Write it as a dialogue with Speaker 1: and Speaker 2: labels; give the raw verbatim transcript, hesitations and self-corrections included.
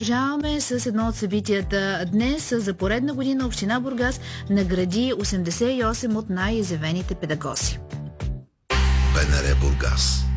Speaker 1: Продължаваме с едно от събитията. Днес за поредна година община Бургас награди осемдесет и осем от най-изявените педагози.
Speaker 2: БНР Бургас.